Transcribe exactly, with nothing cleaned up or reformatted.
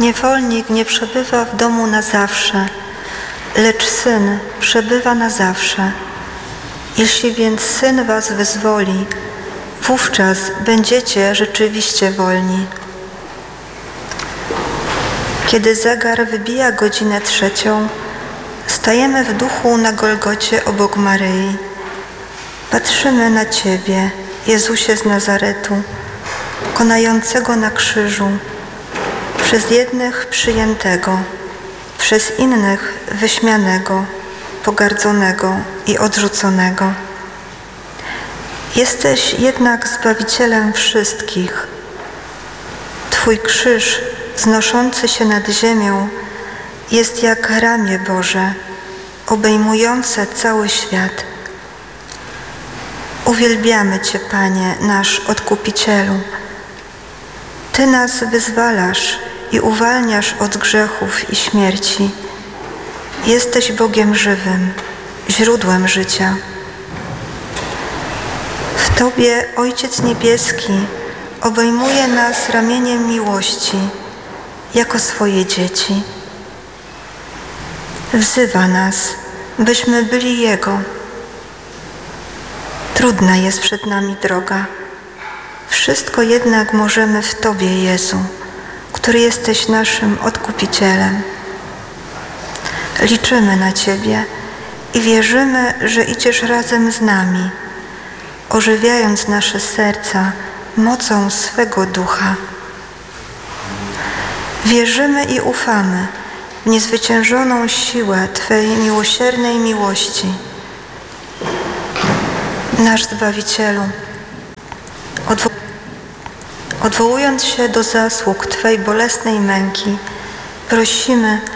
Niewolnik nie przebywa w domu na zawsze, lecz Syn przebywa na zawsze. Jeśli więc Syn was wyzwoli, wówczas będziecie rzeczywiście wolni. Kiedy zegar wybija godzinę trzecią, stajemy w duchu na Golgocie obok Maryi. Patrzymy na Ciebie, Jezusie z Nazaretu, konającego na krzyżu, przez jednych przyjętego, przez innych wyśmianego, pogardzonego i odrzuconego. Jesteś jednak Zbawicielem wszystkich. Twój krzyż, wznoszący się nad ziemią, jest jak ramię Boże, obejmujące cały świat. Uwielbiamy Cię, Panie, nasz Odkupicielu. Ty nas wyzwalasz i uwalniasz od grzechów i śmierci. Jesteś Bogiem żywym, źródłem życia. W Tobie Ojciec Niebieski obejmuje nas ramieniem miłości, jako swoje dzieci. Wzywa nas, byśmy byli Jego. Trudna jest przed nami droga. Wszystko jednak możemy w Tobie, Jezu, który jesteś naszym Odkupicielem. Liczymy na Ciebie i wierzymy, że idziesz razem z nami, ożywiając nasze serca mocą swego Ducha. Wierzymy i ufamy w niezwyciężoną siłę Twej miłosiernej miłości. Nasz Zbawicielu, odwo- odwołując się do zasług Twej bolesnej męki, prosimy,